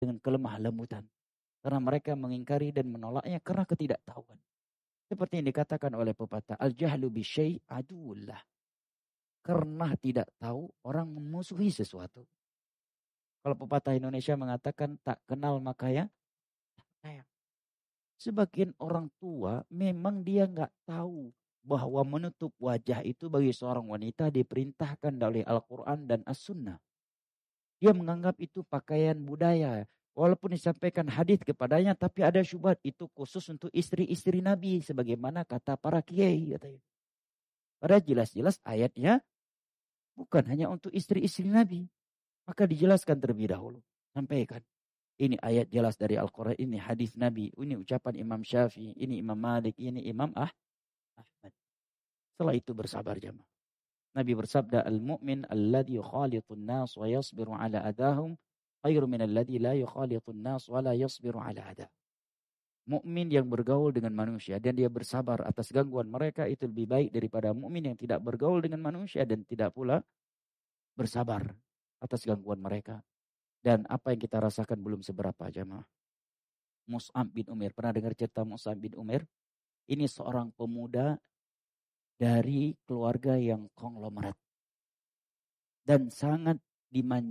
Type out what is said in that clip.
dengan kelemah lembutan. Karena mereka mengingkari dan menolaknya karena ketidaktahuan. Seperti yang dikatakan oleh pepatah, al-jahlu bisyai' aduwullah. Karena tidak tahu, orang memusuhi sesuatu. Kalau pepatah Indonesia mengatakan tak kenal maka ya sayang. Sebagian orang tua memang dia nggak tahu bahwa menutup wajah itu bagi seorang wanita diperintahkan oleh Al-Quran dan As-Sunnah. Dia menganggap itu pakaian budaya. Walaupun disampaikan hadis kepadanya, tapi ada syubhat itu khusus untuk istri-istri Nabi, sebagaimana kata para kiai. Katanya. Padahal jelas-jelas ayatnya bukan hanya untuk istri-istri Nabi. Maka dijelaskan terlebih dahulu. Sampaikan. Ini ayat jelas dari Al-Quran, ini hadis Nabi, ini ucapan Imam Syafi'i, ini Imam Malik, ini Imam Ahmad. Setelah itu bersabar jemaah. Nabi bersabda, al-mu'min alladhi yukhalitun nas wa yasbiru ala adahum khairu min alladhi la yukhalitun nas wa la yasbiru ala adah. Mukmin yang bergaul dengan manusia dan dia bersabar atas gangguan mereka itu lebih baik daripada mukmin yang tidak bergaul dengan manusia dan tidak pula bersabar atas gangguan mereka. Dan apa yang kita rasakan belum seberapa jemaah. Mus'ab bin Umair. Pernah dengar cerita Mus'ab bin Umair? Ini seorang pemuda dari keluarga yang konglomerat. Dan sangat dimanjakan